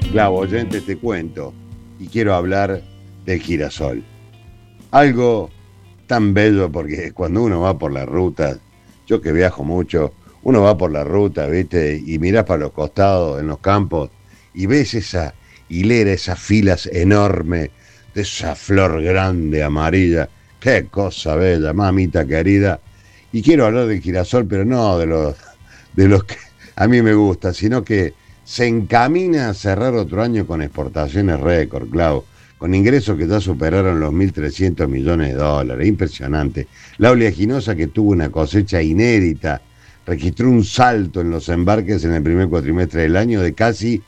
Clavo, oyentes, te cuento y quiero hablar del girasol. Algo tan bello porque cuando uno va por las rutas, yo que viajo mucho, uno va por la ruta, ¿viste? Y mirás para los costados, en los campos, y ves esa hilera, esas filas enormes de esa flor grande, amarilla. Qué cosa bella, mamita querida. Y quiero hablar del girasol, pero no de los que a mí me gusta, sino que se encamina a cerrar otro año con exportaciones récord, Clau, con ingresos que ya superaron los 1.300 millones de dólares. Impresionante. La oleaginosa, que tuvo una cosecha inédita, registró un salto en los embarques en el primer cuatrimestre del año de casi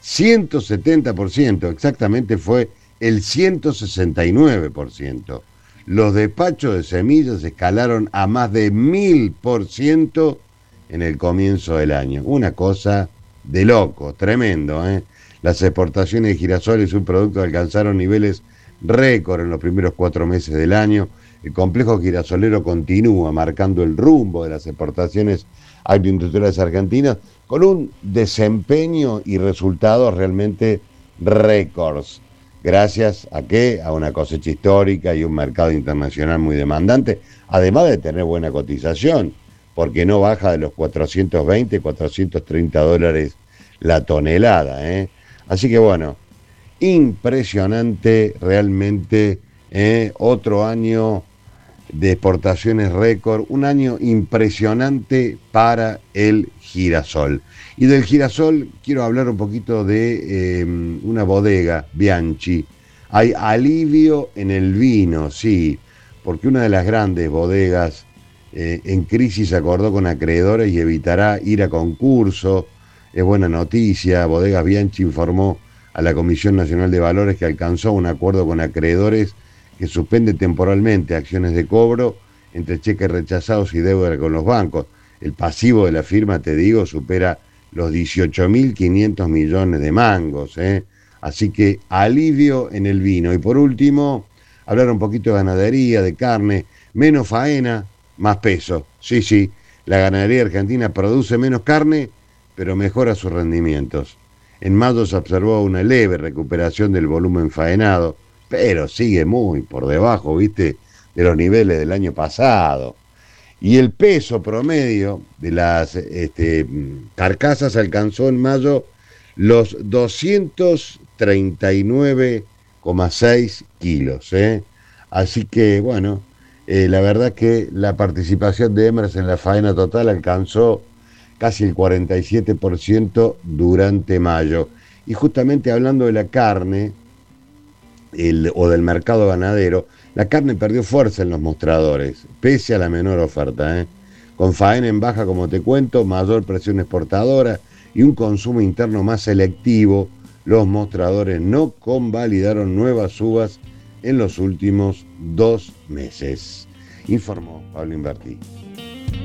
170%, exactamente fue el 169%. Los despachos de semillas escalaron a más de 1.000% en el comienzo del año. Una cosa de loco, tremendo, ¿eh? Las exportaciones de girasol y subproductos alcanzaron niveles récord en los primeros 4 meses del año. El complejo girasolero continúa marcando el rumbo de las exportaciones agroindustriales argentinas con un desempeño y resultados realmente récords. Gracias a qué? A una cosecha histórica y un mercado internacional muy demandante, además de tener buena cotización, porque no baja de los 420, 430 dólares la tonelada, ¿eh? Así que bueno, impresionante realmente, otro año de exportaciones récord, un año impresionante para el girasol. Y del girasol quiero hablar un poquito de una bodega, Bianchi. Hay alivio en el vino, sí, porque una de las grandes bodegas en crisis acordó con acreedores y evitará ir a concurso. Es buena noticia. Bodegas Bianchi informó a la Comisión Nacional de Valores que alcanzó un acuerdo con acreedores que suspende temporalmente acciones de cobro entre cheques rechazados y deuda con los bancos. El pasivo de la firma, te digo, supera los 18.500 millones de mangos, ¿eh? Así que alivio en el vino. Y por último, hablar un poquito de ganadería, de carne, menos faena, más peso. Sí, sí, la ganadería argentina produce menos carne, pero mejora sus rendimientos. En mayo se observó una leve recuperación del volumen faenado, pero sigue muy por debajo, ¿viste?, de los niveles del año pasado. Y el peso promedio de las carcasas alcanzó en mayo los 239,6 kilos, ¿eh? Así que, bueno, la verdad que la participación de hembras en la faena total alcanzó casi el 47% durante mayo. Y justamente hablando de la carne, o del mercado ganadero, la carne perdió fuerza en los mostradores, pese a la menor oferta, ¿eh? Con faena en baja, como te cuento, mayor presión exportadora y un consumo interno más selectivo, los mostradores no convalidaron nuevas uvas en los últimos 2 meses, informó Pablo Inverti.